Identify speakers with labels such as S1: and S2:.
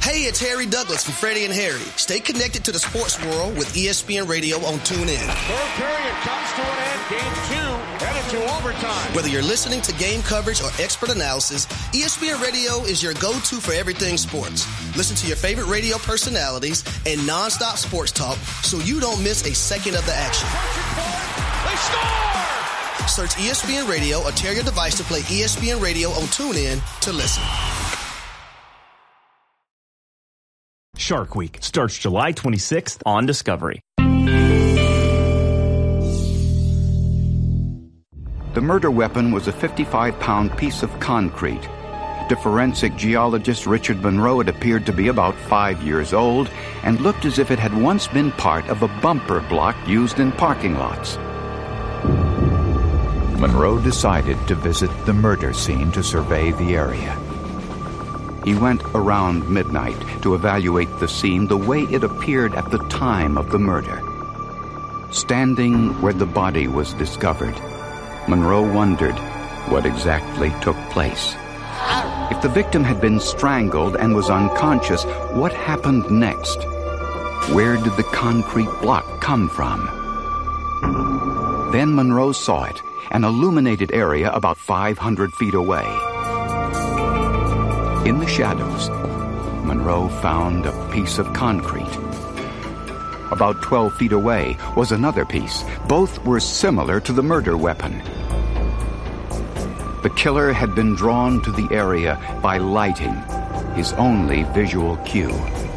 S1: Hey, it's Harry Douglas from Freddie and Harry. Stay connected to the sports world with ESPN Radio on TuneIn.
S2: Third period comes to an end. Game 2 headed to overtime.
S1: Whether you're listening to game coverage or expert analysis, ESPN Radio is your go-to for everything sports. Listen to your favorite radio personalities and nonstop sports talk so you don't miss a second of the action.
S2: They score!
S1: Search ESPN Radio or tear your device to play ESPN Radio on TuneIn to listen.
S3: Shark Week starts July 26th on Discovery.
S4: The murder weapon was a 55-pound piece of concrete. To forensic geologist Richard Monroe, it appeared to be about 5 years old and looked as if it had once been part of a bumper block used in parking lots. Monroe decided to visit the murder scene to survey the area. He went around midnight to evaluate the scene the way it appeared at the time of the murder. Standing where the body was discovered, Monroe wondered what exactly took place. If the victim had been strangled and was unconscious, what happened next? Where did the concrete block come from? Then Monroe saw it, an illuminated area about 500 feet away. In the shadows, Monroe found a piece of concrete. About 12 feet away was another piece. Both were similar to the murder weapon. The killer had been drawn to the area by lighting, his only visual cue.